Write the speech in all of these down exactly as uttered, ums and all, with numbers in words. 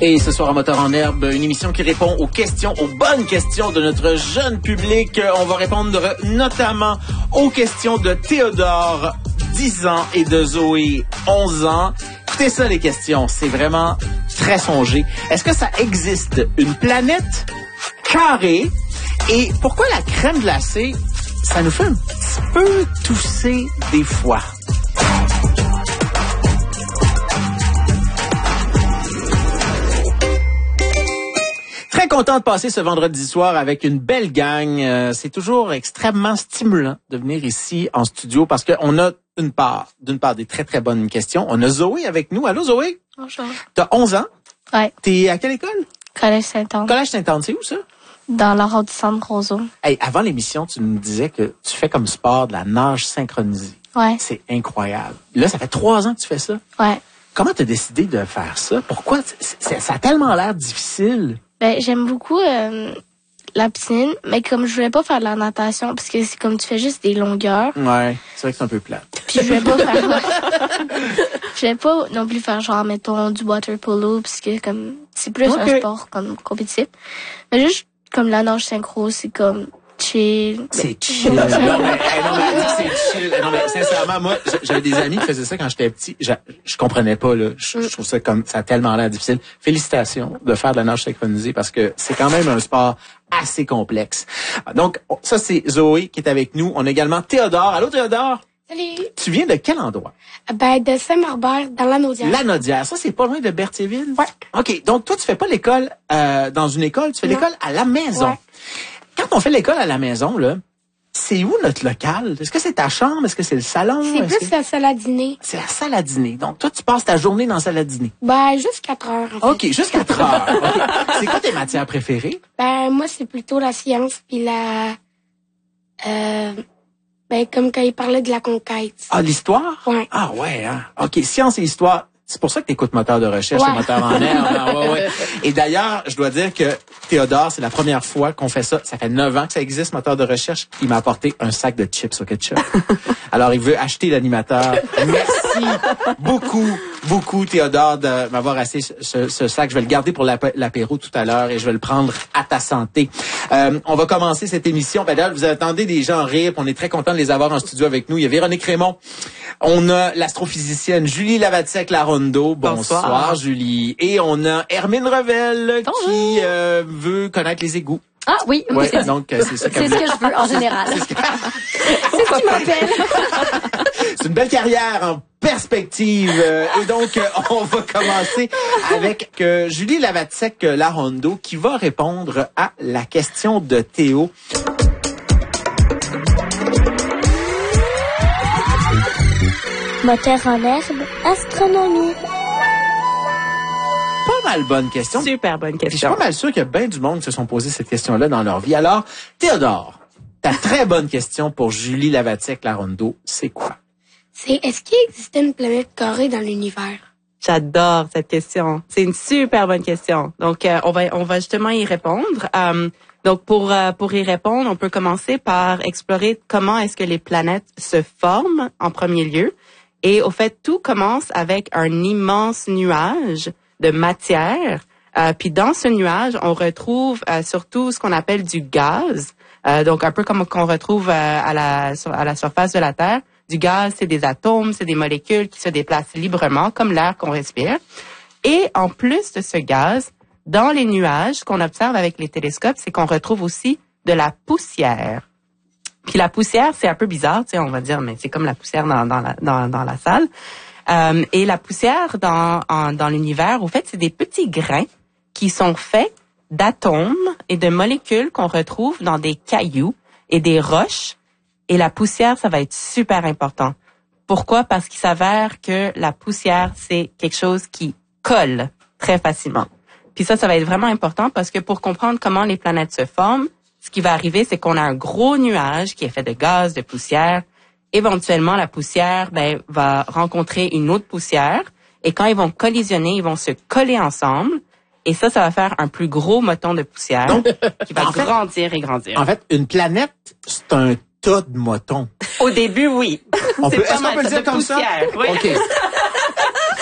Et ce soir à Moteur en Herbe, une émission qui répond aux questions, aux bonnes questions de notre jeune public. On va répondre notamment aux questions de Théodore, dix ans, et de Zoé, onze ans. Écoutez ça, les questions. C'est vraiment très songé. Est-ce que ça existe une planète carrée? Et pourquoi la crème glacée, ça nous fait un petit peu tousser des fois? Très content de passer ce vendredi soir avec une belle gang. Euh, c'est toujours extrêmement stimulant de venir ici en studio parce qu'on a une part, d'une part des très très bonnes questions. On a Zoé avec nous. Allô Zoé? Bonjour. T'as onze ans? Ouais. T'es à quelle école? Collège Sainte-Anne. Collège Sainte-Anne, c'est où ça? Dans l'arrondissement Roseau. Hey, avant l'émission, tu nous disais que tu fais comme sport de la nage synchronisée. Ouais. C'est incroyable. Là, ça fait trois ans que tu fais ça. Ouais. Comment t'as décidé de faire ça? Pourquoi? C'est, c'est, ça a tellement l'air difficile. Ben, j'aime beaucoup euh, la piscine, mais comme je voulais pas faire de la natation, parce que c'est comme tu fais juste des longueurs. Ouais, c'est vrai que c'est un peu plat. Puis je voulais pas faire... je voulais pas non plus faire genre, mettons, du water polo, parce que comme c'est plus okay. un sport comme compétitif. Mais juste comme la nage synchro, c'est comme... chill. C'est chill. non, mais, hey, non, mais elle dit que c'est chill. Non, mais sincèrement, moi, j'avais des amis qui faisaient ça quand j'étais petit. Je, je comprenais pas, là. Je, je trouve ça comme, ça a tellement l'air difficile. Félicitations de faire de la nage synchronisée parce que c'est quand même un sport assez complexe. Donc, ça, c'est Zoé qui est avec nous. On a également Théodore. Allô, Théodore? Salut. Tu viens de quel endroit? Ben, de Saint-Marbert, dans l'Anaudière. L'Anaudière. Ça, c'est pas loin de Berthierville? Ouais. OK. Donc, toi, tu fais pas l'école, euh, dans une école. Tu fais non. l'école à la maison. Ouais. Quand on fait l'école à la maison, là, c'est où notre local? Est-ce que c'est ta chambre? Est-ce que c'est le salon? C'est Est-ce plus que... la salle à dîner. C'est la salle à dîner. Donc, toi, tu passes ta journée dans la salle à dîner. Ben, juste quatre heures, en fait. OK, juste quatre heures. Okay. C'est quoi tes matières préférées? Ben, moi, c'est plutôt la science puis la... Euh... Ben, comme quand il parlait de la conquête. Ah, l'histoire? Ouais. Ah, ouais, hein? OK, science et histoire. C'est pour ça que tu écoutes Moteur de recherche ouais. et Moteur en herbe. Ah, ouais, ouais. Et d'ailleurs, je dois dire que Théodore, c'est la première fois qu'on fait ça. Ça fait neuf ans que ça existe, Moteur de recherche. Il m'a apporté un sac de chips au ketchup. Alors, il veut acheter l'animateur. Merci beaucoup, beaucoup, Théodore, de m'avoir acheté ce, ce sac. Je vais le garder pour l'apéro tout à l'heure et je vais le prendre à ta santé. Euh, on va commencer cette émission. Ben, d'ailleurs, vous attendez des gens rire. On est très content de les avoir en studio avec nous. Il y a Véronique Raymond. On a l'astrophysicienne Julie Lavatsek-Larondo. Bonsoir. Bonsoir, Julie. Et on a Hermine Revel. Bonjour. Qui euh, veut connaître les égouts. Ah oui, oui. Ouais, c'est, donc c'est ça. C'est ce que je veux en général. C'est ce que, c'est ce qui m'appelle. C'est une belle carrière en perspective. Et donc, on va commencer avec euh, Julie Lavatsek-Larondo qui va répondre à la question de Théo. Moteur en herbe, astronomie. Pas mal bonne question. Super bonne question. Puis je suis pas mal sûr qu'il y a bien du monde qui se sont posé cette question-là dans leur vie. Alors, Théodore, ta très bonne question pour Julie Lavatsek-Larondo, c'est quoi? C'est, est-ce qu'il existait une planète carrée dans l'univers? J'adore cette question. C'est une super bonne question. Donc, euh, on va on va justement y répondre. Euh, donc, pour euh, pour y répondre, on peut commencer par explorer comment est-ce que les planètes se forment en premier lieu. Et au fait, tout commence avec un immense nuage de matière. Euh, puis dans ce nuage, on retrouve euh, surtout ce qu'on appelle du gaz. Euh, donc, un peu comme qu'on retrouve euh, à la sur, à la surface de la Terre. Du gaz, c'est des atomes, c'est des molécules qui se déplacent librement, comme l'air qu'on respire. Et en plus de ce gaz, dans les nuages, ce qu'on observe avec les télescopes, c'est qu'on retrouve aussi de la poussière. Puis la poussière, c'est un peu bizarre, tu sais, on va dire, mais c'est comme la poussière dans, dans, la, dans, dans la salle. Euh, et la poussière dans, en, dans l'univers, au fait, c'est des petits grains qui sont faits d'atomes et de molécules qu'on retrouve dans des cailloux et des roches. Et la poussière, ça va être super important. Pourquoi? Parce qu'il s'avère que la poussière, c'est quelque chose qui colle très facilement. Puis ça, ça va être vraiment important parce que pour comprendre comment les planètes se forment, ce qui va arriver, c'est qu'on a un gros nuage qui est fait de gaz, de poussière. Éventuellement, la poussière ben, va rencontrer une autre poussière. Et quand ils vont collisionner, ils vont se coller ensemble. Et ça, ça va faire un plus gros moton de poussière donc, qui va grandir fait, et grandir. En fait, une planète, c'est un tas de motons. Au début, oui. On peut, est-ce qu'on peut le dire comme poussière, ça? Oui. OK.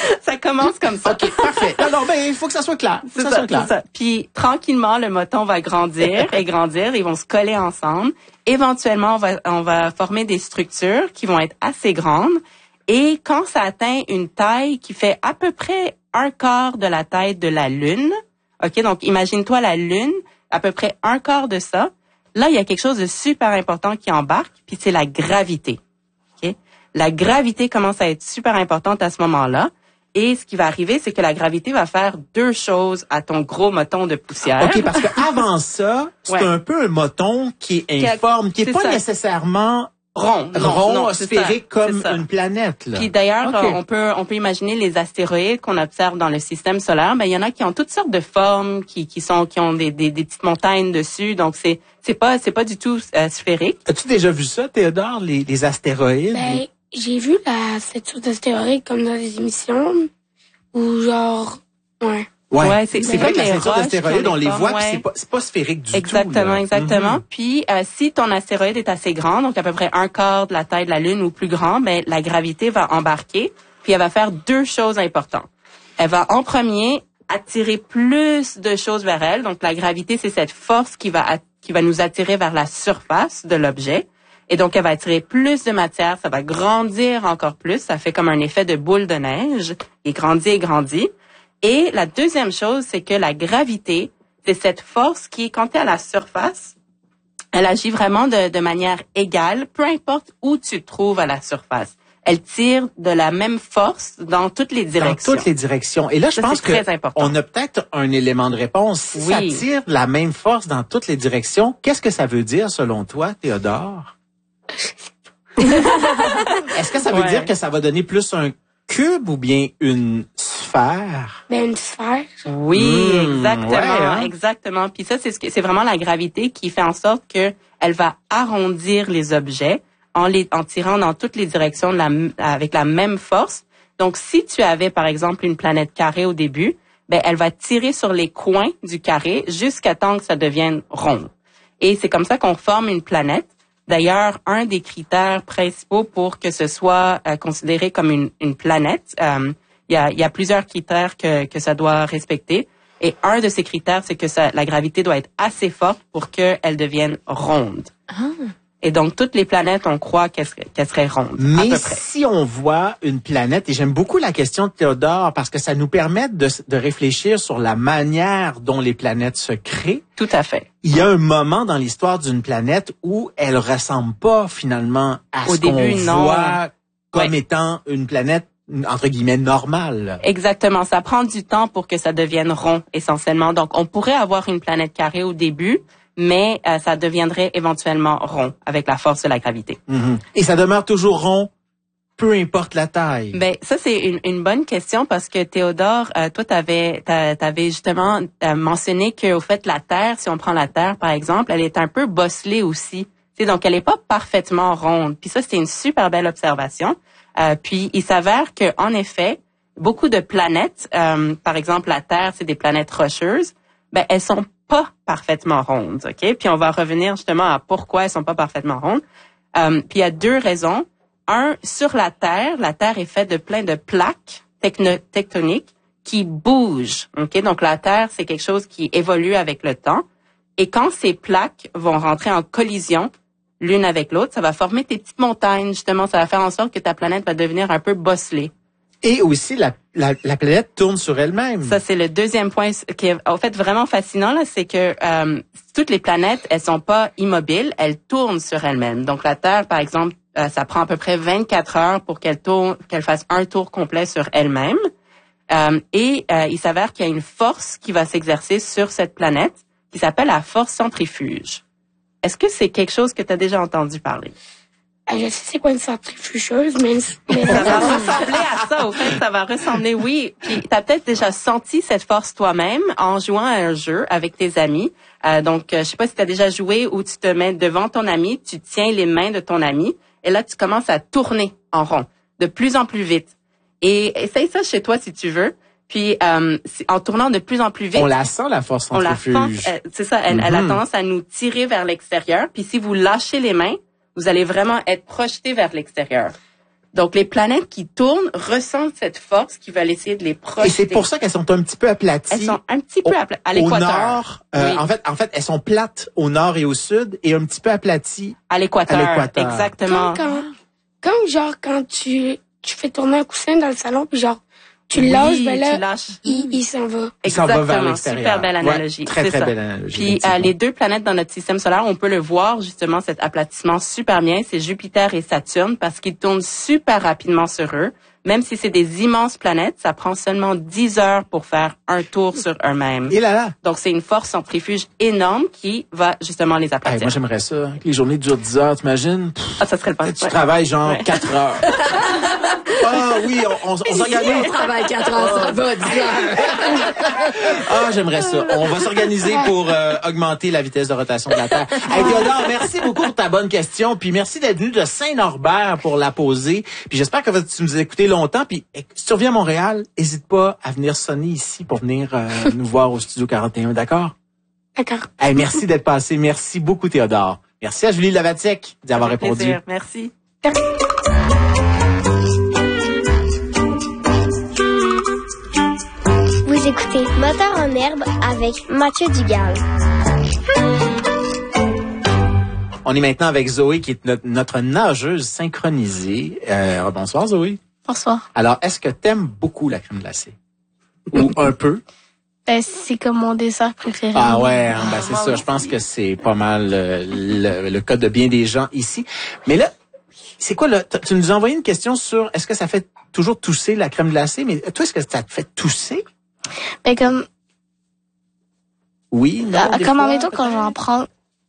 Ça commence comme ça. OK, parfait. Non, non, ben, il faut que ça soit clair. C'est ça, ça, soit clair. c'est ça. Puis, tranquillement, le moton va grandir et grandir. Ils vont se coller ensemble. Éventuellement, on va, on va former des structures qui vont être assez grandes. Et quand ça atteint une taille qui fait à peu près un quart de la taille de la Lune, OK, donc imagine-toi la Lune, à peu près un quart de ça. Là, il y a quelque chose de super important qui embarque, puis c'est la gravité. OK? La gravité commence à être super importante à ce moment-là. Et ce qui va arriver, c'est que la gravité va faire deux choses à ton gros moton de poussière. OK, parce que avant ça, c'est Ouais. un peu un moton qui est informe, qui est C'est pas ça. nécessairement Rond, non, rond, non, c'est sphérique ça, comme c'est ça. une planète. Là. Puis d'ailleurs, OK. on peut on peut imaginer les astéroïdes qu'on observe dans le système solaire. Ben il y en a qui ont toutes sortes de formes, qui qui sont qui ont des des, des petites montagnes dessus. Donc c'est c'est pas c'est pas du tout euh, sphérique. As-tu déjà vu ça, Théodore, les, les astéroïdes? Ben, j'ai vu la statue d'astéroïde comme dans les émissions, ou genre, ouais. Ouais, Ouais, c'est- c'est c'est vrai que comme la les ceinture roches d'astéroïdes, qui ont on des les voit, formes, puis ouais. c'est pas, c'est pas sphérique du Exactement, tout. là. exactement. Mhm. Puis euh, si ton astéroïde est assez grand, donc à peu près un quart de la taille de la Lune ou plus grand, ben la gravité va embarquer, puis elle va faire deux choses importantes. Elle va en premier attirer plus de choses vers elle. Donc la gravité, c'est cette force qui va at- qui va nous attirer vers la surface de l'objet. Et donc elle va attirer plus de matière, ça va grandir encore plus, ça fait comme un effet de boule de neige, et grandit et grandit. Et la deuxième chose, c'est que la gravité, c'est cette force qui, quand tu es à la surface, elle agit vraiment de, de manière égale, peu importe où tu te trouves à la surface. Elle tire de la même force dans toutes les Dans directions. toutes les directions. Et là, je Ça, pense c'est très que important. on a peut-être un élément de réponse. Si ça Oui. tire de la même force dans toutes les directions, qu'est-ce que ça veut dire selon toi, Théodore? Est-ce que ça veut Ouais. dire que ça va donner plus un cube ou bien une sphère? Ben, une sphère. Oui, Mmh, exactement, ouais, hein? exactement. Puis ça, c'est ce que c'est vraiment la gravité qui fait en sorte que elle va arrondir les objets en les en tirant dans toutes les directions de la, avec la même force. Donc, si tu avais par exemple une planète carrée au début, ben elle va tirer sur les coins du carré jusqu'à temps que ça devienne rond. Et c'est comme ça qu'on forme une planète. D'ailleurs, un des critères principaux pour que ce soit euh, considéré comme une, une planète, euh, il y a, il y a plusieurs critères que, que ça doit respecter. Et un de ces critères, c'est que ça, la gravité doit être assez forte pour qu'elle devienne ronde. Et donc, toutes les planètes, on croit qu'elles seraient, qu'elles seraient rondes, à Mais peu près. si on voit une planète, et j'aime beaucoup la question de Théodore parce que ça nous permet de, de réfléchir sur la manière dont les planètes se créent. Tout à fait. Il y a un moment dans l'histoire d'une planète où elle ressemble pas finalement à Au ce qu'on début, non. voit comme Ouais. étant une planète entre guillemets normale. Exactement. Ça prend du temps pour que ça devienne rond, essentiellement. Donc, on pourrait avoir une planète carrée au début, mais euh, ça deviendrait éventuellement rond avec la force de la gravité. Mhm. Et ça demeure toujours rond, peu importe la taille. Ben ça c'est une, une bonne question parce que Théodore, euh, toi t'avais t'a- t'avais justement euh, mentionné que au fait la Terre, si on prend la Terre par exemple, elle est un peu bosselée aussi. T'sais, donc elle est pas parfaitement ronde. Puis ça c'est une super belle observation. Euh, puis il s'avère que en effet beaucoup de planètes, euh, par exemple la Terre, c'est des planètes rocheuses, ben elles sont pas parfaitement rondes, ok. Puis on va revenir justement à pourquoi elles sont pas parfaitement rondes. Euh, puis il y a deux raisons. Un, sur la Terre, la Terre est faite de plein de plaques techno- tectoniques qui bougent. Ok, donc la Terre, c'est quelque chose qui évolue avec le temps. Et quand ces plaques vont rentrer en collision l'une avec l'autre, ça va former tes petites montagnes. Justement, ça va faire en sorte que ta planète va devenir un peu bosselée. Et aussi la, la, la planète tourne sur elle-même. Ça, c'est le deuxième point qui est en fait vraiment fascinant, là, c'est que euh, toutes les planètes, elles sont pas immobiles, elles tournent sur elles-mêmes. Donc la Terre, par exemple, euh, ça prend à peu près vingt-quatre heures pour qu'elle tourne, qu'elle fasse un tour complet sur elle-même. Euh, et euh, il s'avère qu'il y a une force qui va s'exercer sur cette planète qui s'appelle la force centrifuge. Est-ce que c'est quelque chose que tu as déjà entendu parler? Euh, je sais c'est quoi une centrifugeuse, mais... mais Ça va ressembler à ça, au fait, ça va ressembler, oui. Puis t'as peut-être déjà senti cette force toi-même en jouant à un jeu avec tes amis. Euh, donc, euh, je sais pas si tu as déjà joué où tu te mets devant ton ami, tu tiens les mains de ton ami, et là, tu commences à tourner en rond, de plus en plus vite. Et essaye ça chez toi si tu veux. Puis, euh, en tournant de plus en plus vite... On la sent, la force on la centrifuge. sent, euh, c'est ça, elle, elle a Mhm. tendance à nous tirer vers l'extérieur. Puis si vous lâchez les mains, vous allez vraiment être projeté vers l'extérieur. Donc, les planètes qui tournent ressentent cette force qui va essayer de les projeter. Et c'est pour ça qu'elles sont un petit peu aplaties. Elles sont un petit peu au, apla- à l'équateur. Au nord, euh, oui. en fait, en fait, elles sont plates au nord et au sud et un petit peu aplaties à l'équateur. À l'équateur. Exactement. Comme, quand, comme genre quand tu, tu fais tourner un coussin dans le salon, puis genre, tu le oui, lâches, ben là, tu lâches. il, il s'en va. Il s'en va vers Exactement. l'extérieur. Super belle analogie. Ouais, très, c'est très ça. belle analogie. Puis euh, les deux planètes dans notre système solaire, on peut le voir justement, cet aplatissement super bien. C'est Jupiter et Saturne parce qu'ils tournent super rapidement sur eux. Même si c'est des immenses planètes, ça prend seulement dix heures pour faire un tour sur eux-mêmes. Et là là. Donc, c'est une force centrifuge énorme qui va justement les aplatir. Hey, moi, j'aimerais ça. Que les journées durent dix heures, t'imagines? Ah, ça serait le fun. Tu Ouais. travailles genre Ouais. quatre heures. Ah oui, on, on, on s'organise. On travaille quatre heures, ça va, dix heures. Ah, j'aimerais ça. On va s'organiser pour euh, augmenter la vitesse de rotation de la Terre. Hey, Théodore, merci beaucoup pour ta bonne question. Puis merci d'être venu de Saint-Norbert pour la poser. Puis j'espère que tu nous as écouté longtemps. Puis si tu reviens à Montréal, n'hésite pas à venir sonner ici pour venir euh, nous voir au Studio quarante et un, d'accord? D'accord. Hey, merci d'être passé. Merci beaucoup, Théodore. Merci à Julie Lavatiec d'avoir Ça fait répondu. plaisir. Merci. Vous écoutez Moteur en herbe avec Mathieu Dugal. On est maintenant avec Zoé, qui est notre, notre nageuse synchronisée. Euh, bonsoir, Zoé. Bonsoir. Alors, est-ce que t'aimes beaucoup la crème glacée? Ou un peu? Ben, c'est comme mon dessert préféré. Ah ouais, hein, ben c'est ça. Je pense que c'est pas mal euh, le, le cas de bien des gens ici. Mais là, c'est quoi là? Tu nous as envoyé une question sur est-ce que ça fait toujours tousser la crème glacée? Mais toi, est-ce que ça te fait tousser? Ben, comme, Oui, non, ah, des comme fois, en même temps, quand j'en prends,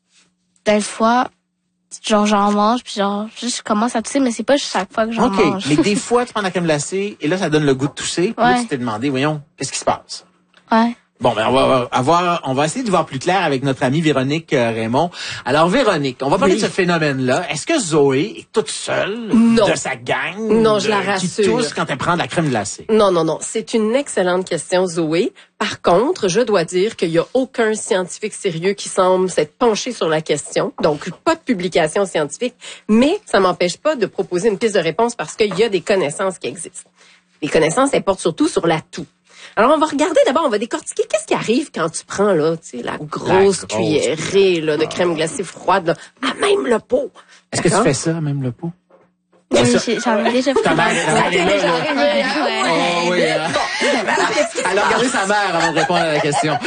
des fois, genre, j'en mange, puis genre, juste, je commence à tousser, mais c'est pas chaque fois que j'en OK, mange. mais des fois, tu prends la crème glacée et là, ça donne le goût de tousser. Puis là, Ouais. tu t'es demandé, voyons, qu'est-ce qui se passe? Ouais. Bon, ben on va avoir, on va essayer de voir plus clair avec notre amie Véronique euh, Raymond. Alors Véronique, on va parler Oui. de ce phénomène-là. Est-ce que Zoé est toute seule Non. de sa gang Non, je la de- qui rassure. tousse quand elle prend de la crème glacée? Non, non, non. C'est une excellente question, Zoé. Par contre, je dois dire qu'il y a aucun scientifique sérieux qui semble s'être penché sur la question. Donc, pas de publication scientifique. Mais ça m'empêche pas de proposer une piste de réponse parce qu'il y a des connaissances qui existent. Les connaissances, elles portent surtout sur la toux. Alors, on va regarder d'abord, on va décortiquer qu'est-ce qui arrive quand tu prends, là, tu sais, la grosse, La grosse cuillerée, là, de crème glacée froide, là, à même le pot. Est-ce que tu D'accord? fais ça, même le pot? Oui, ça. j'ai- j'en ai déjà fait. Ta mère, ta mère est là, là. Ouais, ouais. Oh oui, hein. Elle a regardé sa mère avant de répondre à la question.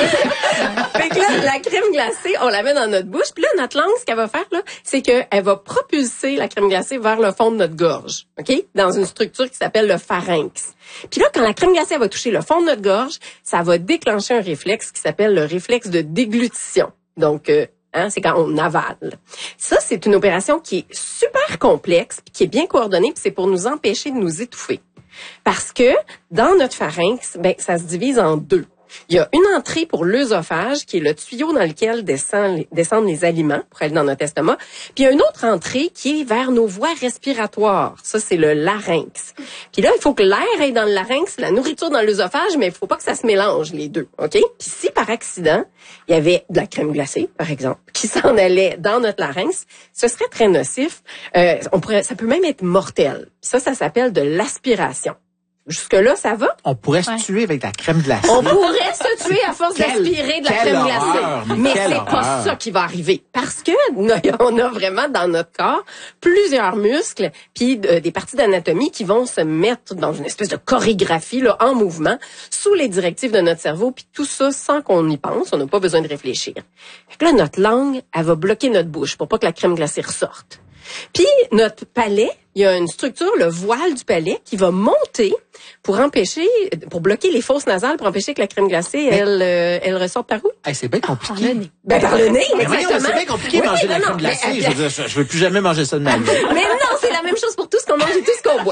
Fait que là, la crème glacée, on la met dans notre bouche. Puis là, notre langue, ce qu'elle va faire, là, c'est qu'elle va propulser la crème glacée vers le fond de notre gorge, OK? Dans une structure qui s'appelle le pharynx. Puis là, quand la crème glacée elle va toucher le fond de notre gorge, ça va déclencher un réflexe qui s'appelle le réflexe de déglutition. Donc, euh, hein, c'est quand on avale. Ça, c'est une opération qui est super complexe, puis qui est bien coordonnée, puis c'est pour nous empêcher de nous étouffer. Parce que dans notre pharynx, ben, ça se divise en deux. Il y a une entrée pour l'œsophage, qui est le tuyau dans lequel descend les, descendent les aliments pour aller dans notre estomac. Puis il y a une autre entrée qui est vers nos voies respiratoires. Ça, c'est le larynx. Puis là, il faut que l'air aille dans le larynx, la nourriture dans l'œsophage, mais il faut pas que ça se mélange, les deux. OK? Puis si, par accident, il y avait de la crème glacée, par exemple, qui s'en allait dans notre larynx, ce serait très nocif. Euh, on pourrait, ça peut même être mortel. Puis ça, ça s'appelle de l'aspiration. Jusque-là, ça va? On pourrait Ouais. se tuer avec de la crème glacée. On pourrait se tuer à force Quelle- d'aspirer de la quelle crème horreur, glacée. mais Mais quelle c'est pas horreur. ça qui va arriver. Parce que on a vraiment dans notre corps plusieurs muscles puis euh, des parties d'anatomie qui vont se mettre dans une espèce de chorégraphie là, en mouvement sous les directives de notre cerveau. Puis tout ça sans qu'on y pense. On n'a pas besoin de réfléchir. Fait que là, notre langue, elle va bloquer notre bouche pour pas que la crème glacée ressorte. Puis notre palais, il y a une structure, le voile du palais, qui va monter pour empêcher, pour bloquer les fosses nasales, pour empêcher que la crème glacée, Mais- elle, euh, elle ressorte par où? Hey, c'est bien compliqué. Par le nez. Ben par le nez, Mais voyons, exactement. c'est bien compliqué de Oui, manger de la non, crème non, glacée. mais- Je veux dire, je, je veux plus jamais manger ça de ma vie. Mais non, c'est la même chose pour tout ce qu'on mange et tout ce qu'on boit.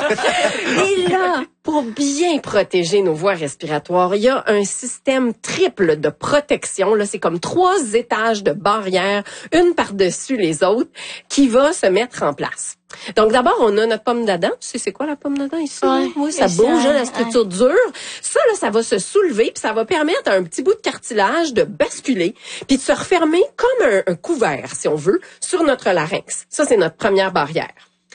Et là, pour bien protéger nos voies respiratoires, il y a un système triple de protection. Là, c'est comme trois étages de barrières, une par-dessus les autres, qui va se mettre en place. Donc d'abord, on a notre pomme d'Adam. Tu sais c'est quoi la pomme d'Adam ici? Ouais, Oui, ça et bouge, ça, hein, la structure dure. Ça, là, ça va se soulever, puis ça va permettre à un petit bout de cartilage de basculer, puis de se refermer comme un, un couvert, si on veut, sur notre larynx. Ça, c'est notre première barrière.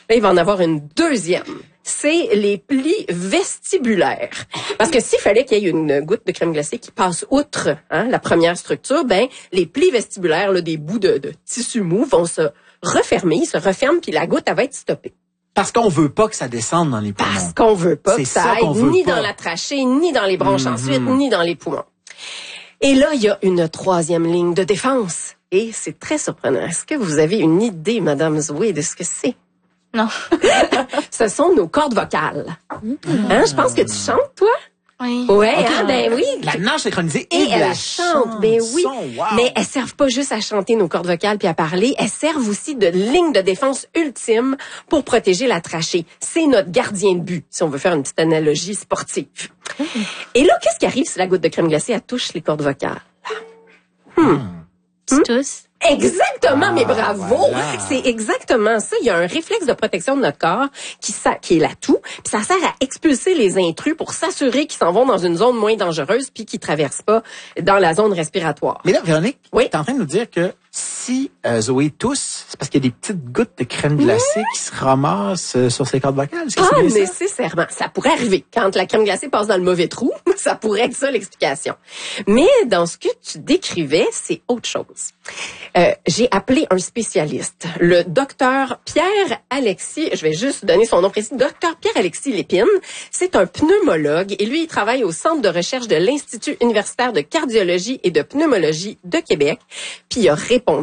Là, il va en avoir une deuxième. C'est les plis vestibulaires. Parce que s'il fallait qu'il y ait une goutte de crème glacée qui passe outre hein, la première structure, ben les plis vestibulaires, là, des bouts de, de tissu mou, vont se refermer, ils se referment, puis la goutte, elle va être stoppée. Parce qu'on veut pas que ça descende dans les poumons. Parce qu'on veut pas C'est que ça ça aille qu'on veut ni pas. dans la trachée, ni dans les bronches Mm-hmm. ensuite, ni dans les poumons. Et là, il y a une troisième ligne de défense. Et c'est très surprenant. Est-ce que vous avez une idée, Madame Zoé, de ce que c'est? Non. Ce sont nos cordes vocales. Hein, je pense que tu chantes, toi? Oui. Ouais, Ok. hein, ben oui. La nage synchronisée et, Et de elles la chantent, ben oui. chanson. Wow. Mais elles servent pas juste à chanter nos cordes vocales puis à parler, elles servent aussi de ligne de défense ultime pour protéger la trachée. C'est notre gardien de but, si on veut faire une petite analogie sportive. Mmh. Et là, qu'est-ce qui arrive si la goutte de crème glacée elle touche les cordes vocales? Hmm. C'est tous. Exactement, Ah, mais bravo! voilà. C'est exactement ça. Il y a un réflexe de protection de notre corps qui, ça, qui est l'atout, puis ça sert à expulser les intrus pour s'assurer qu'ils s'en vont dans une zone moins dangereuse puis qu'ils traversent pas dans la zone respiratoire. Mais là, Véronique, Oui. tu es en train de nous dire que si euh, Zoé tousse, c'est parce qu'il y a des petites gouttes de crème glacée qui se ramassent euh, sur ses cordes vocales. Est-ce que Pas c'est bien ça? nécessairement. Ça pourrait arriver. Quand la crème glacée passe dans le mauvais trou, ça pourrait être ça l'explication. Mais dans ce que tu décrivais, c'est autre chose. Euh, j'ai appelé un spécialiste, le docteur Pierre-Alexis, je vais juste donner son nom précis, docteur Pierre-Alexis Lépine. C'est un pneumologue et lui, il travaille au centre de recherche de l'Institut universitaire de cardiologie et de pneumologie de Québec. Puis il a répondu